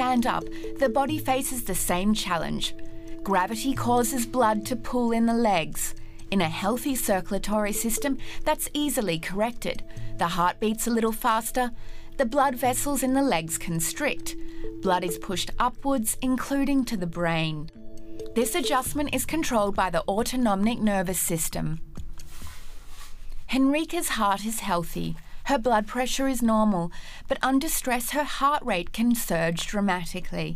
stand up, the body faces the same challenge. Gravity causes blood to pool in the legs. In a healthy circulatory system, that's easily corrected. The heart beats a little faster. The blood vessels in the legs constrict. Blood is pushed upwards, including to the brain. This adjustment is controlled by the autonomic nervous system. Henrika's heart is healthy. Her blood pressure is normal, but under stress her heart rate can surge dramatically.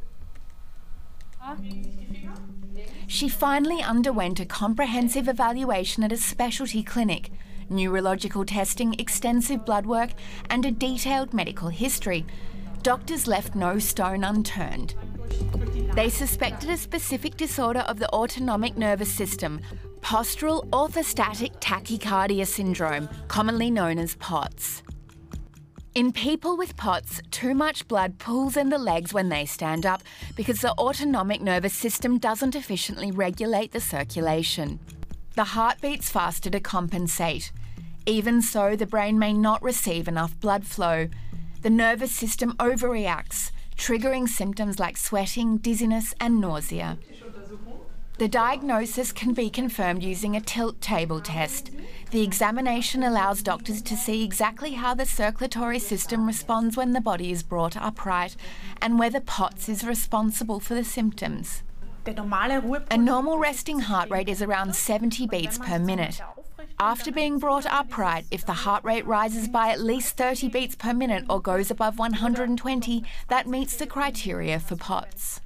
She finally underwent a comprehensive evaluation at a specialty clinic, neurological testing, extensive blood work, and a detailed medical history. Doctors left no stone unturned. They suspected a specific disorder of the autonomic nervous system, postural orthostatic tachycardia syndrome, commonly known as POTS. In people with POTS, too much blood pools in the legs when they stand up because the autonomic nervous system doesn't efficiently regulate the circulation. The heart beats faster to compensate. Even so, the brain may not receive enough blood flow. The nervous system overreacts, triggering symptoms like sweating, dizziness, and nausea. The diagnosis can be confirmed using a tilt table test. The examination allows doctors to see exactly how the circulatory system responds when the body is brought upright and whether POTS is responsible for the symptoms. A normal resting heart rate is around 70 beats per minute. After being brought upright, if the heart rate rises by at least 30 beats per minute or goes above 120, that meets the criteria for POTS.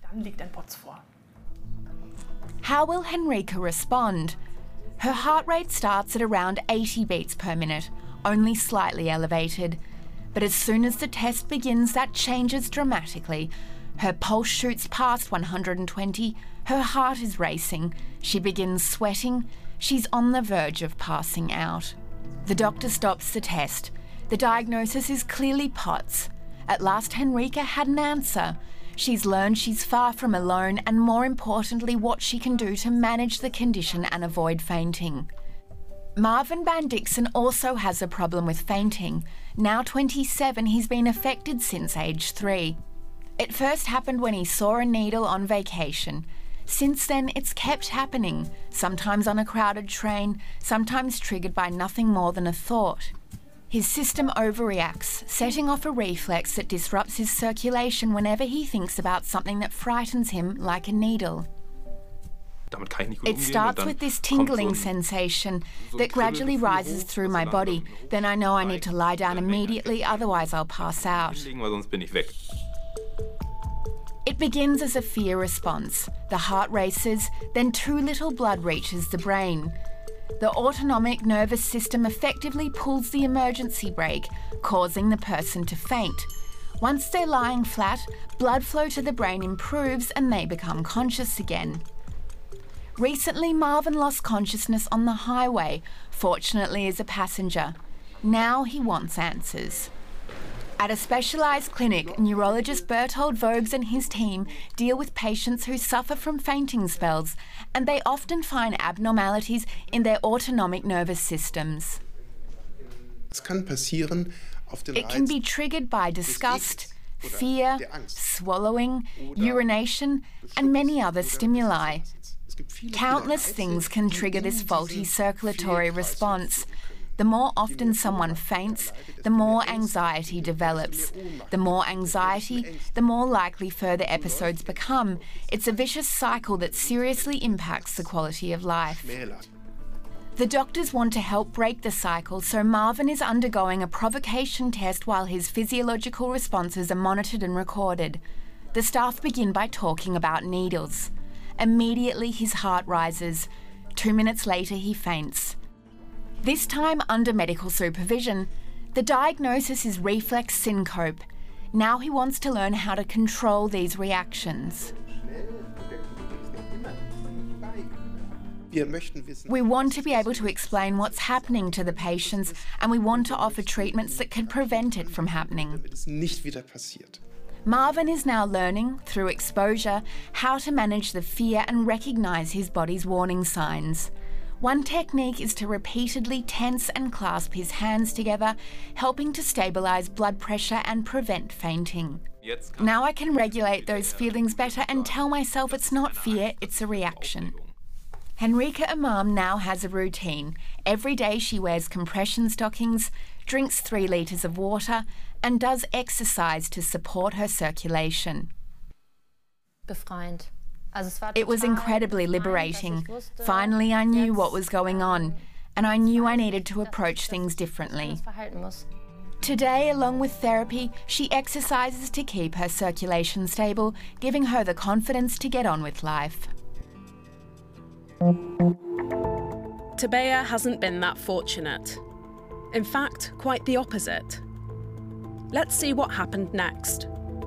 How will Henrika respond? Her heart rate starts at around 80 beats per minute, only slightly elevated. But as soon as the test begins, that changes dramatically. Her pulse shoots past 120, her heart is racing, she begins sweating, she's on the verge of passing out. The doctor stops the test. The diagnosis is clearly POTS. At last, Henrika had an answer. She's learned she's far from alone and, more importantly, what she can do to manage the condition and avoid fainting. Marvin Bandixen also has a problem with fainting. Now 27, he's been affected since age 3. It first happened when he saw a needle on vacation. Since then, it's kept happening, sometimes on a crowded train, sometimes triggered by nothing more than a thought. His system overreacts, setting off a reflex that disrupts his circulation whenever he thinks about something that frightens him, like a needle. It starts with this tingling sensation that gradually rises through my body. Then I know I need to lie down immediately, otherwise I'll pass out. It begins as a fear response. The heart races, then too little blood reaches the brain. The autonomic nervous system effectively pulls the emergency brake, causing the person to faint. Once they're lying flat, blood flow to the brain improves and they become conscious again. Recently, Marvin lost consciousness on the highway, fortunately as a passenger. Now he wants answers. At a specialised clinic, neurologist Berthold Voges and his team deal with patients who suffer from fainting spells, and they often find abnormalities in their autonomic nervous systems. It can be triggered by disgust, fear, swallowing, urination, and many other stimuli. Countless things can trigger this faulty circulatory response. The more often someone faints, the more anxiety develops. The more anxiety, the more likely further episodes become. It's a vicious cycle that seriously impacts the quality of life. The doctors want to help break the cycle, so Marvin is undergoing a provocation test while his physiological responses are monitored and recorded. The staff begin by talking about needles. Immediately his heart rises. 2 minutes later he faints. This time under medical supervision. The diagnosis is reflex syncope. Now he wants to learn how to control these reactions. We want to be able to explain what's happening to the patients, and we want to offer treatments that can prevent it from happening. Marvin is now learning, through exposure, how to manage the fear and recognise his body's warning signs. One technique is to repeatedly tense and clasp his hands together, helping to stabilise blood pressure and prevent fainting. Now I can regulate those feelings better and tell myself it's not fear, it's a reaction. Henrika Imam now has a routine. Every day she wears compression stockings, drinks 3 litres of water, and does exercise to support her circulation. It was incredibly liberating. Finally, I knew what was going on, and I knew I needed to approach things differently. Today, along with therapy, she exercises to keep her circulation stable, giving her the confidence to get on with life. Tabea hasn't been that fortunate. In fact, quite the opposite. Let's see what happened next.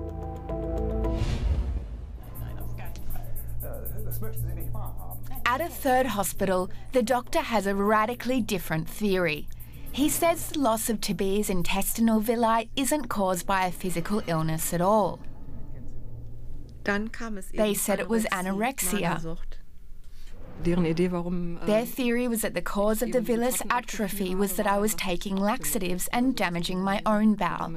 At a third hospital, the doctor has a radically different theory. He says the loss of Tabea's intestinal villi isn't caused by a physical illness at all. They said it was anorexia. Their theory was that the cause of the villus atrophy was that I was taking laxatives and damaging my own bowel.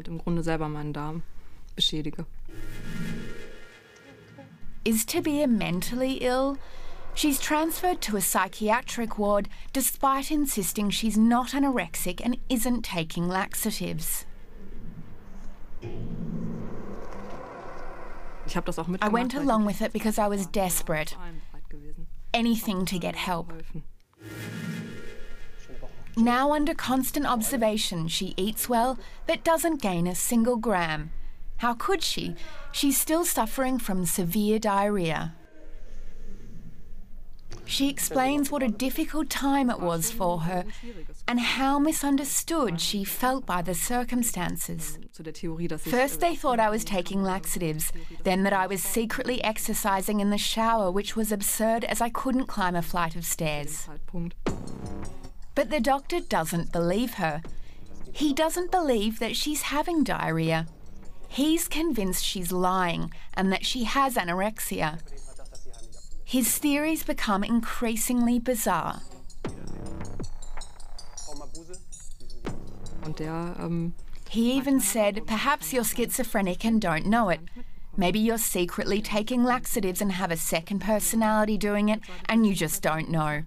Is Tabea mentally ill? She's transferred to a psychiatric ward despite insisting she's not anorexic and isn't taking laxatives. I went along with it because I was desperate. Anything to get help. Now under constant observation, she eats well but doesn't gain a single gram. How could she? She's still suffering from severe diarrhea. She explains what a difficult time it was for her and how misunderstood she felt by the circumstances. First they thought I was taking laxatives, then that I was secretly exercising in the shower, which was absurd as I couldn't climb a flight of stairs. But the doctor doesn't believe her. He doesn't believe that she's having diarrhea. He's convinced she's lying and that she has anorexia. His theories become increasingly bizarre. He even said, perhaps you're schizophrenic and don't know it. Maybe you're secretly taking laxatives and have a second personality doing it and you just don't know.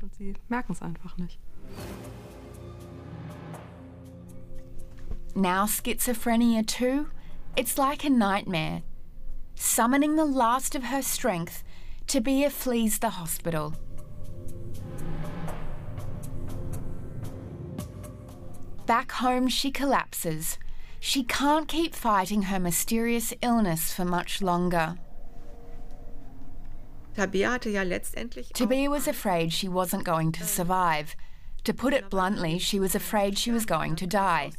Now schizophrenia too? It's like a nightmare. Summoning the last of her strength, Tabea flees the hospital. Back home, she collapses. She can't keep fighting her mysterious illness for much longer. Tabea was afraid she wasn't going to survive. To put it bluntly, she was afraid she was going to die.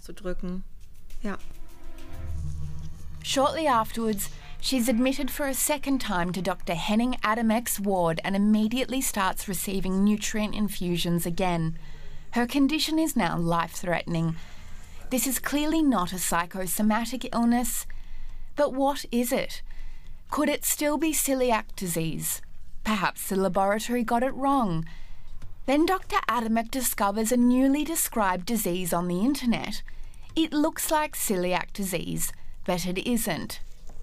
Shortly afterwards, she's admitted for a second time to Dr. Henning Adamek's ward and immediately starts receiving nutrient infusions again. Her condition is now life-threatening. This is clearly not a psychosomatic illness. But what is it? Could it still be celiac disease? Perhaps the laboratory got it wrong. Then Dr. Adamek discovers a newly described disease on the internet. It looks like celiac disease, but it isn't.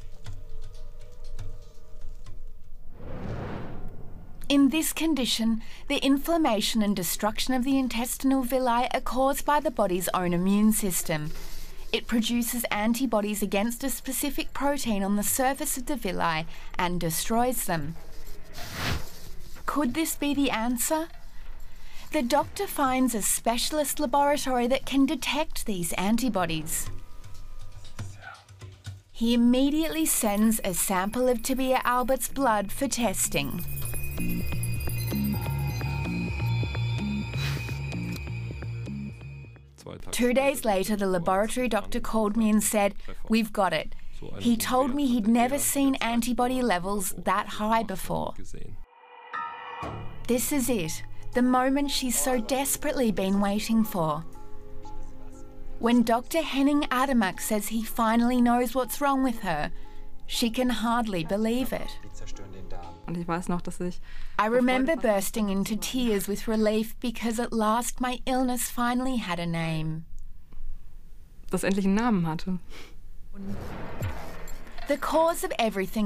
In this condition, the inflammation and destruction of the intestinal villi are caused by the body's own immune system. It produces antibodies against a specific protein on the surface of the villi and destroys them. Could this be the answer? The doctor finds a specialist laboratory that can detect these antibodies. He immediately sends a sample of Tabea Albert's blood for testing. 2 days later, the laboratory doctor called me and said, "We've got it." He told me he'd never seen antibody levels that high before. This is it, the moment she's so desperately been waiting for. When Dr. Henning Adamek says he finally knows what's wrong with her, she can hardly believe it. I remember bursting into tears with relief because at last my illness finally had a name. The cause of everything